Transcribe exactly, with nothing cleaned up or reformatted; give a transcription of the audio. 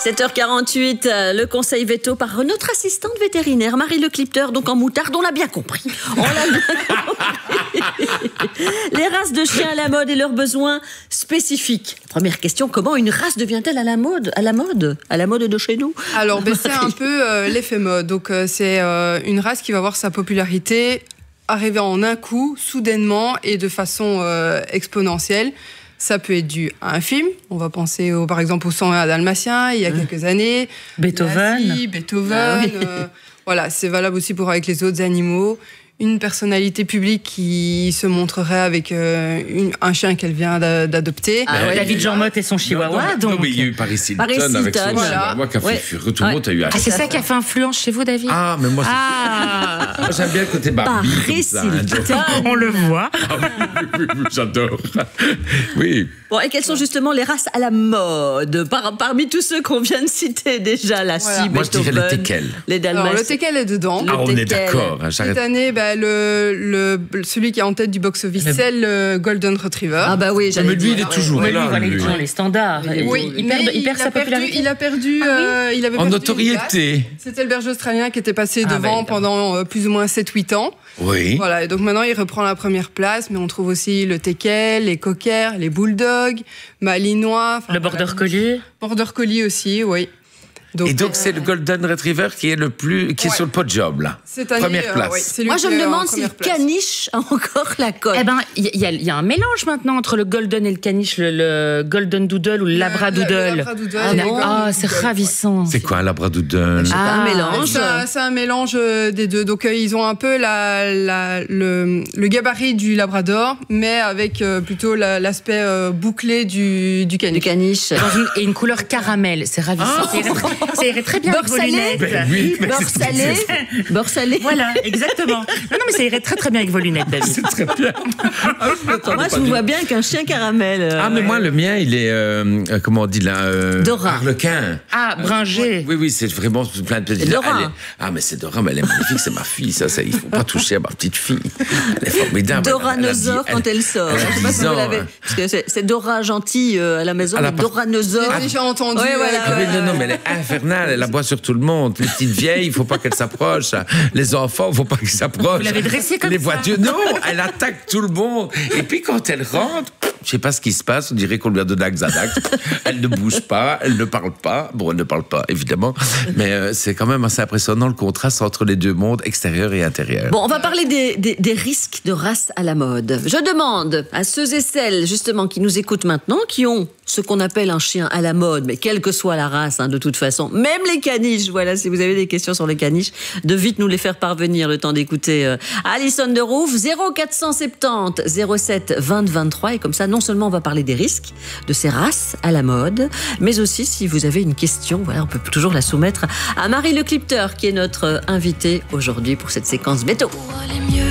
sept heures quarante-huit, le conseil veto par notre assistante vétérinaire, Marie Le Clipteur, donc en moutarde, on l'a bien compris. On l'a bien compris. Les races de chiens à la mode et leurs besoins spécifiques. Première question, comment une race devient-elle à la mode, à la mode, à la mode de chez nous? Alors, ben, c'est un peu euh, l'effet mode. Donc, euh, c'est euh, une race qui va voir sa popularité arriver en un coup, soudainement et de façon euh, exponentielle. Ça peut être dû à un film. On va penser au, par exemple au cent un Dalmatien il y a mmh. quelques années. Beethoven. Lassie, Beethoven. Ah, oui. euh, voilà, c'est valable aussi pour avec les autres animaux. Une personnalité publique qui se montrerait avec euh, une, un chien qu'elle vient d'adopter. Ah, ouais, David Jean Motte et son chihuahua. Non, donc. non, mais il y a eu Paris Hilton, Paris Hilton avec son voilà. chihuahua qui a fait ouais. fureur. Tout le ouais. monde a eu un. Ah, c'est ça qui a fait influence chez vous, David? Ah, mais moi, ah. moi j'aime bien le côté Barbie. Paris Hilton. On le voit. Ah, oui, oui, oui, j'adore. Oui. Bon, et quelles sont justement les races à la mode par, parmi tous ceux qu'on vient de citer déjà, la voilà. Scie, Moi, je dirais le Beethoven, teckel. les Dalmatiens. Alors, le teckel est dedans. Ah, on est teckel. d'accord. Hein, Cette année, bah, le, le, celui qui est en tête du box-office, mais... c'est le Golden Retriever. Ah bah oui, j'allais mais lui, dire. il est toujours ouais, là. Lui, voilà, lui. il est toujours les standards. Oui, il perd, il perd sa perdu, popularité. il a perdu, ah, oui euh, il avait en perdu notoriété. C'était le berger australien qui était passé ah, devant bah, pendant euh, plus ou moins sept huit ans. Oui. Voilà, et donc maintenant il reprend la première place, mais on trouve aussi le teckel, les cockers, les bulldogs, malinois. Le border collie. Border collie aussi, oui. Donc, et donc, euh, c'est le Golden Retriever qui est le plus, qui ouais. est sur le podium, là. Cette année, première place. Euh, ouais, c'est lui Moi, je me demande si le place. caniche a encore la cote. Eh ben, il y, y, y a un mélange maintenant entre le Golden et le caniche, le, le Golden Doodle ou le, le Labradoodle. Le, le Labradoodle. Ah, bon ah c'est ravissant. C'est quoi un Labradoodle? C'est ah, un mélange. C'est un, un mélange des deux. Donc, euh, ils ont un peu la, la, le, le gabarit du Labrador, mais avec euh, plutôt l'aspect la, euh, bouclé du, du caniche. Du caniche. Dans une, et une couleur caramel, c'est ravissant. Oh. Ça irait très bien. Beurre salé, ben oui, beurre salé, beurre salé. Voilà, exactement. Non, non, mais ça irait très très bien avec vos lunettes, David. C'est très bien. Moi, je vous vois bien qu'un chien caramel. Euh, ah, mais moi, le mien, il est, euh, comment on dit là euh, Dora. Harlequin. Ah, Bringer. Euh, oui, oui, c'est vraiment plein de petits. Dora. Est... Ah, mais c'est Dora, mais elle est magnifique, c'est ma fille, ça, ça, il faut pas toucher à ma petite fille. Elle est formidable. Doranosaure quand elle sort. Elle je sais pas si vous l'avez. Parce que c'est Dora gentille à la maison, mais Doranosaure. J'ai déjà entendu. Ouais, voilà. Ah, oui, non, non, mais elle est infernale, elle aboie sur tout le monde. Les petites vieilles, il faut pas qu'elles s'approchent. Les enfants, il faut pas qu'ils s'approchent. Vous l'avez dressée comme Les ça. voitures, non, elle attaque tout le monde. Et puis quand elle rentre, je sais pas ce qui se passe, on dirait qu'on lui a donné un Xanax. Elle ne bouge pas, elle ne parle pas. Bon, elle ne parle pas, évidemment. Mais euh, c'est quand même assez impressionnant le contraste entre les deux mondes, extérieur et intérieur. Bon, on va parler des, des, des risques de race à la mode. Je demande à ceux et celles, justement, qui nous écoutent maintenant, qui ont ce qu'on appelle un chien à la mode, mais quelle que soit la race, hein, de toute façon, même les caniches, voilà, si vous avez des questions sur les caniches, de vite nous les faire parvenir, le temps d'écouter euh, Alison de Rouf, zéro quatre cent soixante-dix zéro sept vingt vingt-trois, et comme ça, non seulement on va parler des risques de ces races à la mode, mais aussi si vous avez une question, voilà, on peut toujours la soumettre à Marie Le Clipteur, qui est notre invitée aujourd'hui pour cette séquence veto.